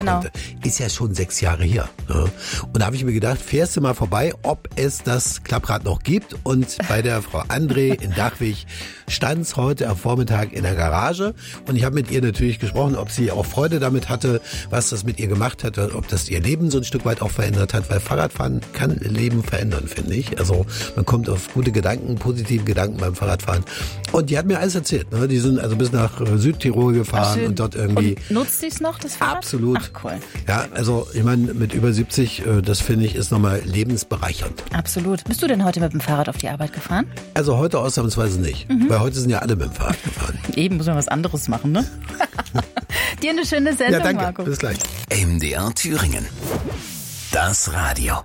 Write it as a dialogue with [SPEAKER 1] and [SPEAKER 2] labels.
[SPEAKER 1] konnte. Ist ja schon 6 Jahre her. Ne? Und da habe ich mir gedacht, fährst du mal vorbei, ob es das Klapprad noch gibt. Und bei der Frau André in Dachwig stand es heute am Vormittag in der Garage. Und ich habe mit ihr natürlich gesprochen, ob sie auch Freude damit hatte, was das mit ihr gemacht hat, ob das ihr Leben so ein Stück weit auch verändert hat. Weil Fahrradfahren kann Leben verändern, finde ich. Also man kommt auf gute Gedanken, positive Gedanken beim Fahrradfahren. Und die hat mir alles erzählt. Ne? Die sind also bis nach Südtirol gefahren und dort irgendwie...
[SPEAKER 2] Und nutzt sie es noch, das Fahrrad?
[SPEAKER 1] Absolut.
[SPEAKER 2] Ach, cool.
[SPEAKER 1] Ja, also ich meine, mit über 70, das finde ich, ist nochmal lebensbereichernd.
[SPEAKER 2] Absolut. Bist du denn heute mit dem Fahrrad auf die Arbeit gefahren?
[SPEAKER 1] Also heute ausnahmsweise nicht, weil heute sind ja alle mit dem Fahrrad gefahren.
[SPEAKER 2] Eben muss man was anderes machen, ne? Dir eine schöne Sendung,
[SPEAKER 1] ja, danke.
[SPEAKER 2] Marco.
[SPEAKER 1] Bis gleich.
[SPEAKER 3] MDR Thüringen. Das Radio.